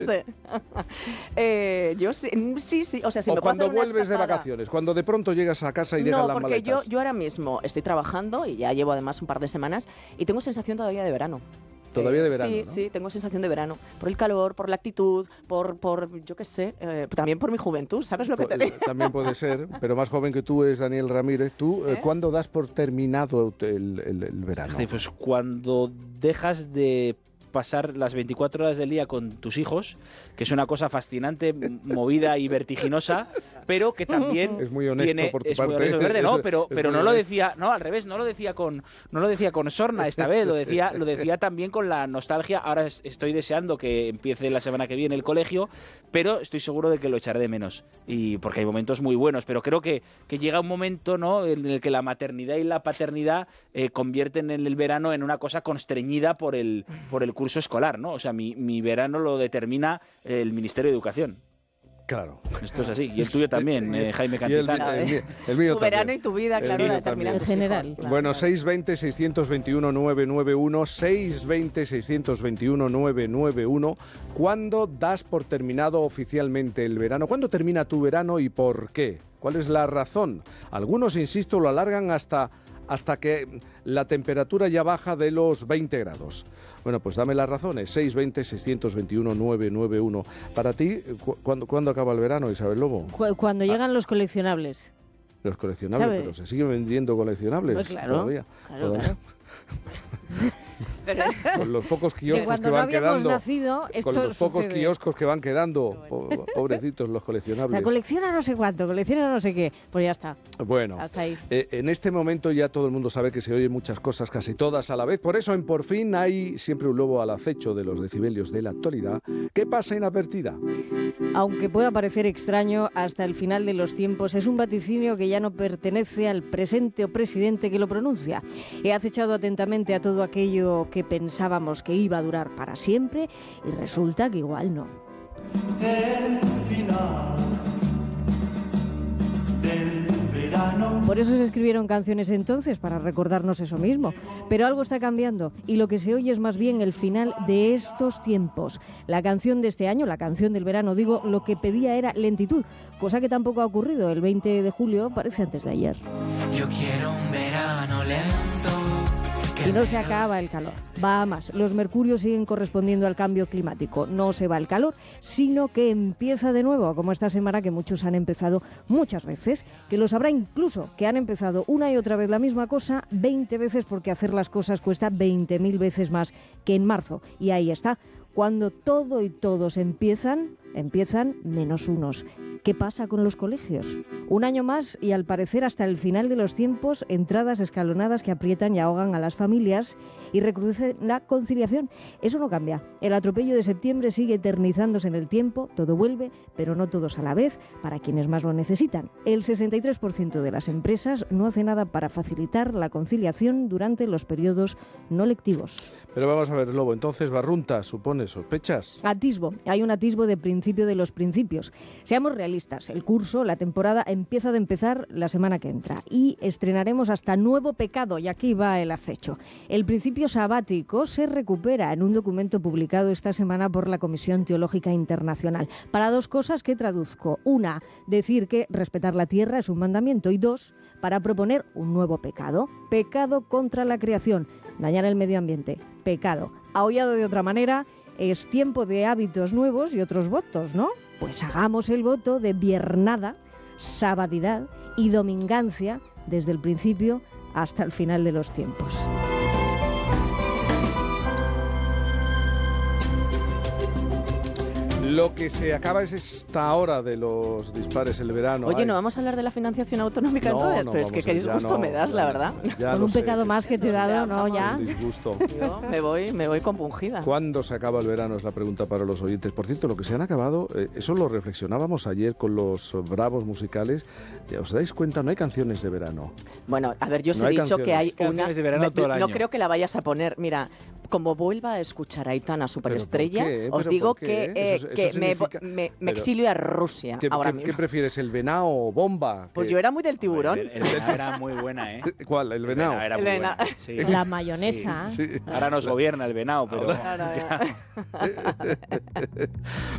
Yo sí. O sea, si o me cuando puedo hacer una vuelves de escapada. vacaciones, cuando de pronto llegas a casa y dejas las maletas. No, porque yo ahora mismo estoy trabajando y ya llevo además un par de semanas y tengo sensación todavía de verano. Todavía de verano, Sí, ¿no? sí, tengo sensación de verano. Por el calor, por la actitud, por yo qué sé, también por mi juventud, ¿sabes lo que te digo? También puede ser, pero más joven que tú es Daniel Ramírez. ¿Tú cuándo das por terminado el verano? Sí, pues cuando dejas de pasar las 24 horas del día con tus hijos, que es una cosa fascinante, movida y vertiginosa, pero que también es muy honesto tiene, por tu es parte. muy honesto, ¿verdad? No, pero no lo honesto. decía, no, al revés, no lo decía con sorna esta vez, lo decía también con la nostalgia. Ahora estoy deseando que empiece la semana que viene el colegio, pero estoy seguro de que lo echaré de menos, y porque hay momentos muy buenos, pero creo que llega un momento, ¿no?, en el que la maternidad y la paternidad convierten en el verano en una cosa constreñida por el curso escolar, ¿no? O sea, mi verano lo determina el Ministerio de Educación. Claro. Esto es así. Y el tuyo también, Jaime Y Cantizano. el mío Tu también. verano y tu vida, El claro, mío la determinan también. tus En general. hijos, claro. Bueno, 620-621-991, 620-621-991. ¿Cuándo das por terminado oficialmente el verano? ¿Cuándo termina tu verano y por qué? ¿Cuál es la razón? Algunos, insisto, lo alargan hasta que la temperatura ya baja de los 20 grados. Bueno, pues dame las razones. 620-621-991. Para ti, ¿cuándo acaba el verano, Isabel Lobo? Cuando llegan los coleccionables. Los coleccionables, ¿Sabe? pero se siguen vendiendo coleccionables Pues claro, todavía. claro. Pero, Con los pocos Que kioscos cuando que no van habíamos quedando. nacido, Con esto los pocos sucede. kioscos que van quedando. Pobrecitos los O coleccionables. sea, colecciona no sé cuánto, colecciona no sé qué. Pues ya está. Bueno, Hasta ahí. en este momento ya todo el mundo sabe que se oyen muchas cosas, casi todas a la vez. Por eso en Por Fin hay siempre un lobo al acecho de los decibelios de la actualidad. ¿Qué pasa inadvertida? Aunque pueda parecer extraño, hasta el final de los tiempos es un vaticinio que ya no pertenece al presente o presidente que lo pronuncia. He acechado atentamente a todo aquello que pensábamos que iba a durar para siempre y resulta que igual no. El final del verano. Por eso se escribieron canciones entonces, para recordarnos eso mismo. Pero algo está cambiando y lo que se oye es más bien el final de estos tiempos. La canción de este año, la canción del verano, digo, lo que pedía era lentitud, cosa que tampoco ha ocurrido. El 20 de julio parece antes de ayer. Yo quiero un verano lento. Y no se acaba el calor, va a más. Los mercurios siguen correspondiendo al cambio climático. No se va el calor, sino que empieza de nuevo, como esta semana que muchos han empezado muchas veces, que los habrá incluso que han empezado una y otra vez la misma cosa 20 veces, porque hacer las cosas cuesta 20.000 veces más que en marzo. Y ahí está, cuando todo y todos empiezan menos unos. ¿Qué pasa con los colegios? Un año más y al parecer hasta el final de los tiempos, entradas escalonadas que aprietan y ahogan a las familias y recrudecen la conciliación. Eso no cambia. El atropello de septiembre sigue eternizándose en el tiempo, todo vuelve, pero no todos a la vez, para quienes más lo necesitan. El 63% de las empresas no hace nada para facilitar la conciliación durante los periodos no lectivos. Pero vamos a ver, Lobo, entonces Barrunta, supone, sospechas. Atisbo, hay un atisbo de principio de los principios. Seamos realistas, el curso, la temporada empieza de empezar la semana que entra y estrenaremos hasta nuevo pecado, y aquí va el acecho. El principio sabático se recupera en un documento publicado esta semana por la Comisión Teológica Internacional. Para dos cosas que traduzco. Una, decir que respetar la tierra es un mandamiento, y dos, para proponer un nuevo pecado. Pecado contra la creación, dañar el medio ambiente. Pecado. Aullado de otra manera, es tiempo de hábitos nuevos y otros votos, ¿no? Pues hagamos el voto de viernada, sabadidad y domingancia desde el principio hasta el final de los tiempos. Lo que se acaba es esta hora de los dispares, el verano. Oye, Ay. ¿no vamos a hablar de la financiación autonómica entonces? Pero es que qué disgusto me das, la verdad. Con un pecado más que te he dado, ¿no? Ya. Un disgusto. Yo me voy compungida. ¿Cuándo se acaba el verano? Es la pregunta para los oyentes. Por cierto, lo que se han acabado, eso lo reflexionábamos ayer con los bravos musicales. ¿Os dais cuenta? No hay canciones de verano. Bueno, a ver, yo os No he hay dicho que hay canciones. una... Canciones de verano todo el No año. creo que la vayas a poner. Mira, como vuelva a escuchar a Aitana Superestrella, ¿Pero por qué? os ¿Pero digo por qué? que, Eso que significa- me pero- exilio a Rusia ahora mismo. ¿Qué prefieres, el venao o bomba? Pues ¿Qué- yo era muy del tiburón. El venao era muy buena, ¿eh? ¿Cuál? ¿El venao? Era El muy venao. buena. Sí. La mayonesa. Sí. Ahora nos gobierna el venao, pero... Ahora,